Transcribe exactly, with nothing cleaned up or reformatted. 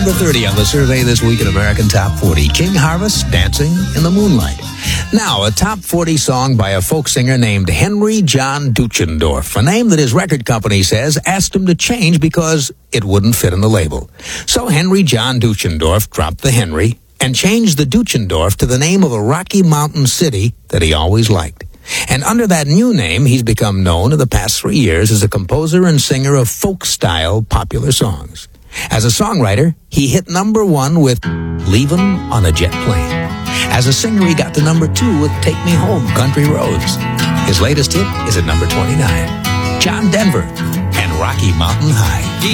number thirty on the survey this week in American Top forty. King Harvest, Dancing in the Moonlight. Now, a top forty song by a folk singer named Henry John Duchendorf, a name that his record company says asked him to change because it wouldn't fit on the label. So Henry John Duchendorf dropped the Henry and changed the Duchendorf to the name of a Rocky Mountain city that he always liked. And under that new name, he's become known in the past three years as a composer and singer of folk-style popular songs. As a songwriter, he hit number one with Leavin' on a Jet Plane. As a singer, he got to number two with Take Me Home, Country Roads. His latest hit is at number twenty-nine. John Denver and Rocky Mountain High.